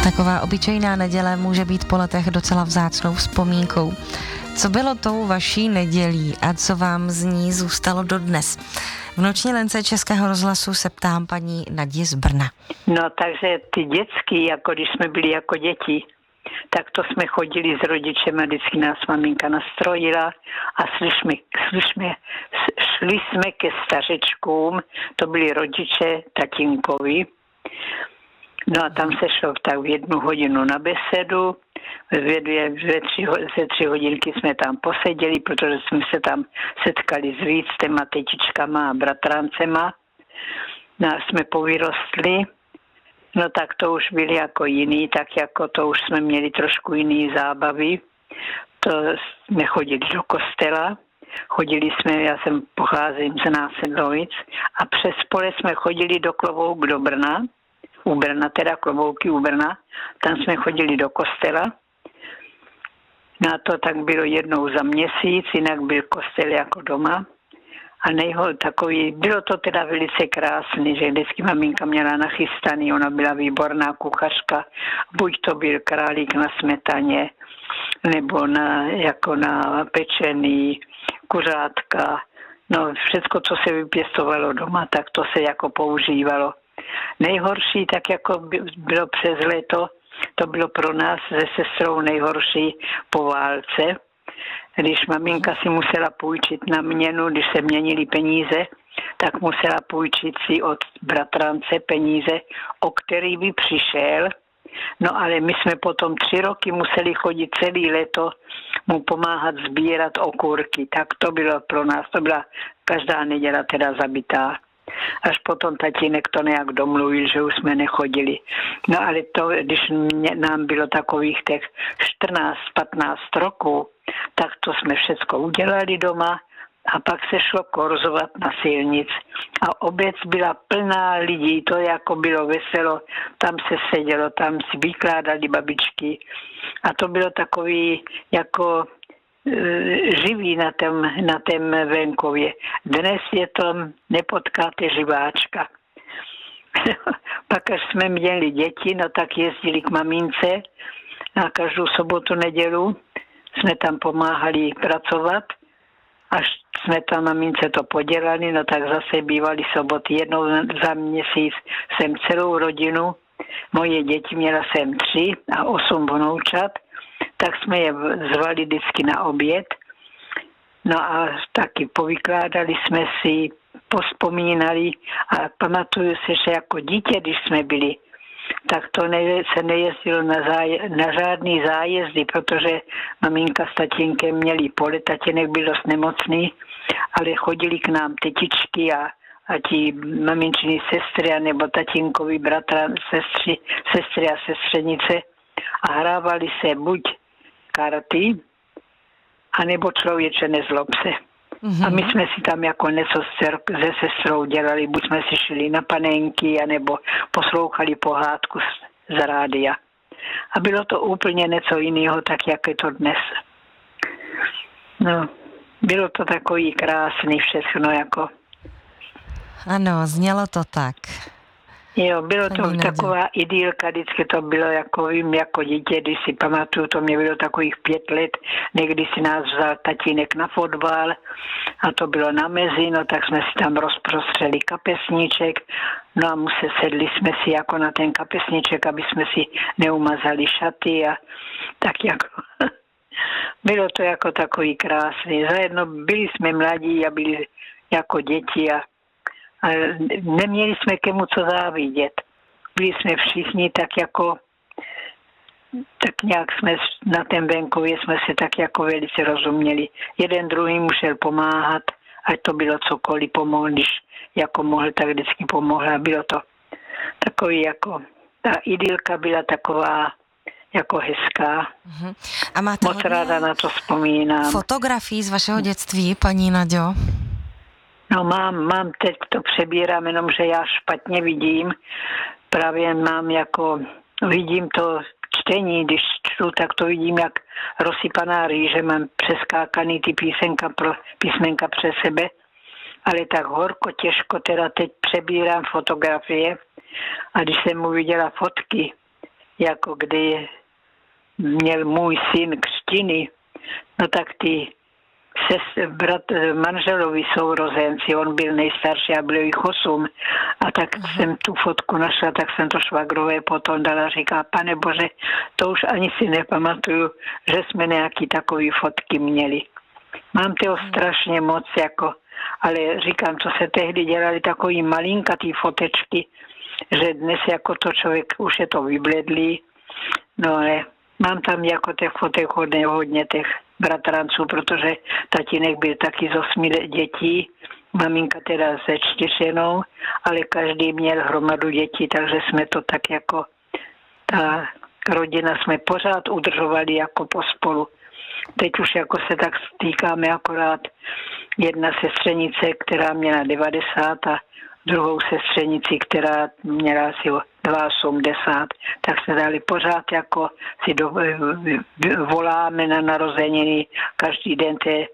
Taková obyčejná neděle může být po letech docela vzácnou vzpomínkou. Co bylo tou vaší nedělí a co vám z ní zůstalo dodnes? V noční lence Českého rozhlasu se ptám paní Nadě z Brna. No, takže ty dětský, jako když jsme byli jako děti, tak to jsme chodili s rodičem a vždycky nás maminka nastrojila a šli jsme ke stařečkům, to byli rodiče tatínkovi. No a tam se šlo tak v 1 hodinu na besedu, ze 3 hodinky jsme tam poseděli, protože jsme se tam setkali s víctema, tetičkama a bratrancema. No a jsme povyrostli, no tak to už byli jako jiný, tak jako to už jsme měli trošku jiný zábavy. To jsme chodili do kostela, já pocházím z Násedlovic a přes pole jsme chodili do Klobouk do Brna, u Brna, teda Klobouky u Brna, tam jsme chodili do kostela. No a to tak bylo jednou za měsíc, jinak byl kostel jako doma. A bylo to teda velice krásný, že vždycky maminka měla nachystaný, ona byla výborná kuchařka, buď to byl králík na smetaně, nebo jako na pečený, kuřátka, no všecko, co se vypěstovalo doma, tak to se jako používalo. Nejhorší, tak jako bylo přes léto, to bylo pro nás se sestrou nejhorší po válce, když maminka si musela půjčit na měnu, když se měnily peníze, tak musela půjčit si od bratrance peníze, o který by přišel. No ale my jsme potom 3 roky museli chodit celý léto mu pomáhat sbírat okurky. Tak to bylo pro nás, to byla každá neděle teda zabitá. Až potom tatínek to nějak domluvil, že už jsme nechodili. No ale to, když nám bylo takových těch 14-15 roků, tak to jsme všecko udělali doma a pak se šlo korzovat na silnic. A obec byla plná lidí, to jako bylo veselo, tam se sedělo, tam si vykládali babičky. A to bylo takový jako živý na tém venkově. Dnes je to, nepotkáte živáčka. Pak, až jsme měli děti, no tak jezdili k mamince na každou sobotu, nedělu. Jsme tam pomáhali pracovat. Až jsme tam mamince to podělali, no tak zase bývaly soboty. Jednou za měsíc jsem celou rodinu, moje děti měla jsem 3 a 8 vnoučat, tak jsme je zvali vždycky na oběd. No a taky povykládali jsme si, pospomínali a pamatuju se, že jako dítě, když jsme byli, tak to se nejezdilo na žádný zájezdy, protože maminka s tatínkem měli pole, tatínek byl dost nemocný, ale chodili k nám tetičky a ti maminčiny sestry, nebo tatínkovi bratra, sestry a sestřenice a hrávali se buď karty, anebo Člověče nezlob se. Mm-hmm. A my jsme si tam jako něco se sestrou dělali, buď jsme si šli na panenky, anebo poslouchali pohádku z rádia. A bylo to úplně něco jiného, tak jak je to dnes. No, bylo to takový krásný všechno jako. Ano, znělo to tak. Jo, bylo to taková idylka, vždycky to bylo jako vím, jako dítě, když si pamatuju, to mě bylo takových 5 let, někdy si nás vzal tatínek na fotbal a to bylo na mezi, no tak jsme si tam rozprostřeli kapesníček, no a sedli jsme si jako na ten kapesníček, aby jsme si neumazali šaty a tak jako, bylo to jako takový krásný, zajedno byli jsme mladí a byli jako děti a neměli jsme kemu co závidět. Byli jsme všichni tak jako, tak nějak jsme na tom venkově jsme se tak jako velice rozuměli. Jeden druhý musel pomáhat, ať to bylo cokoliv, pomohl, když jako mohl, tak vždycky pomohl a bylo to takový jako, ta idylka byla taková jako hezká. A máte moc ráda na to vzpomínám. Fotografií z vašeho dětství, paní Naďo? No mám, teď to přebírám, jenomže já špatně vidím. Právě vidím to čtení, když čtu, tak to vidím jak rozsypaná rýže, mám přeskákaný ty písmenka přes sebe, ale tak horko, těžko teda teď přebírám fotografie a když jsem mu viděla fotky, jako kdy měl můj syn křtiny, no tak ty manželovi sourozenci, on byl nejstarší a bylo jich 8. A tak jsem tu fotku našla, tak jsem to švagrové potom dala, říká, pane Bože, to už ani si nepamatuju, že jsme nějaký takový fotky měli. Mám toho strašně moc, jako, ale říkám, co se tehdy dělali takový malinkatý fotečky, že dnes jako to člověk už je to vybledlý, no ale mám tam jako těch fotek hodně těch bratranců, protože tatínek byl taky z 8 dětí, maminka teda se 4, ale každý měl hromadu dětí, takže jsme to tak jako, ta rodina jsme pořád udržovali jako pospolu. Teď už jako se tak stýkáme akorát jedna sestřenice, která měla 90 a druhou sestřenici, která měla asi 82, tak se dali pořád jako si voláme na narozeniny každý den té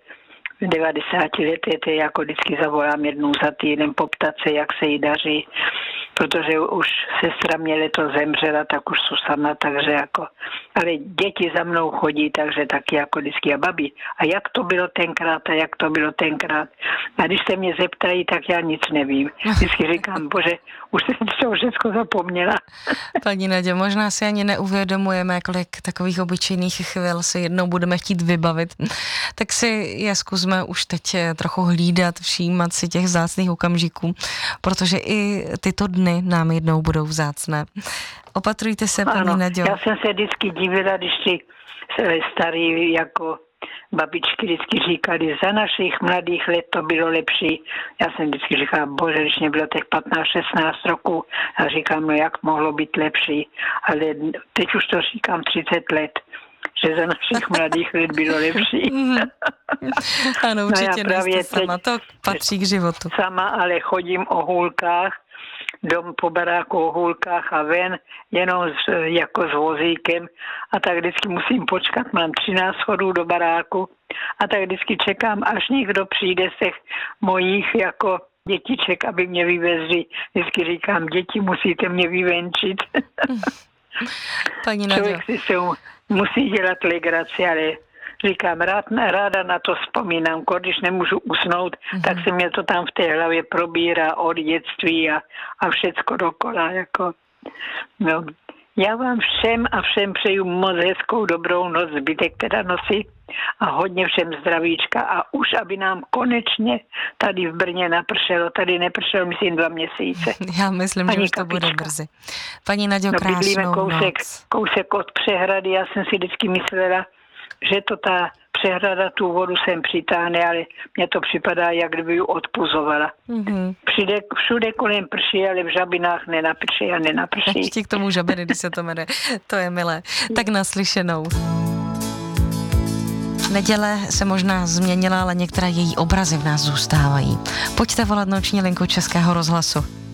90 leté, jako vždycky zavolám jednou za týden poptat se, jak se jí daří, protože už sestra mě letos zemřela, tak už jsou sama, takže jako, ale děti za mnou chodí, takže taky jako vždycky a babi. A jak to bylo tenkrát a jak to bylo tenkrát. A když se mě zeptají, tak já nic nevím. Vždycky říkám, bože, už jsem to všechno zapomněla. Paní Naďo, možná si ani neuvědomujeme, kolik takových obyčejných chvil si jednou budeme chtít vybavit. Tak si je zkusme už teď trochu hlídat, všímat si těch vzácných okamžiků, protože i tyto dny nám jednou budou vzácné. Opatrujte se, paní Naďo. Já jsem se vždycky divila, když ty starý jako babičky vždycky říkali, za našich mladých let to bylo lepší. Já jsem vždycky říkala, bože, když mě bylo těch 15-16 roků, a říkám, no jak mohlo být lepší. Ale teď už to říkám 30 let, že za našich mladých let bylo lepší. Ano, určitě no nejste sama, to patří k životu. Sama, ale chodím o hůlkách, dom po baráku o hůlkách a ven, jenom jako s vozíkem. A tak vždycky musím počkat, mám 13 schodů do baráku. A tak vždycky čekám, až někdo přijde z těch mojich jako dětiček, aby mě vyvezli. Vždycky říkám, děti, musíte mě vyvenčit. Paní Naďo. Člověk si se musí dělat legraci, ale říkám, ráda na to vzpomínám, když nemůžu usnout, tak se mě to tam v té hlavě probírá od dětství a všecko dokola. Jako. No. Já vám všem přeju moc hezkou dobrou noc, zbytek teda noci a hodně všem zdravíčka a už, aby nám konečně tady v Brně napršelo. Tady nepršelo, myslím, 2 měsíce. Já myslím, že už to bude brzy. Paní Naďo, krásnou kousek od přehrady, já jsem si vždycky myslela, že to ta přehrada tu vodu sem přitáhne, ale mně to připadá, jak kdyby ji odpuzovala. Všude kolem prší, ale v Žabinách nenaprší a nenaprší. Ještě k tomu Žabiny, když se to jmenuje. To je milé. Tak naslyšenou. Neděle se možná změnila, ale některé její obrazy v nás zůstávají. Pojďte volat noční linku Českého rozhlasu.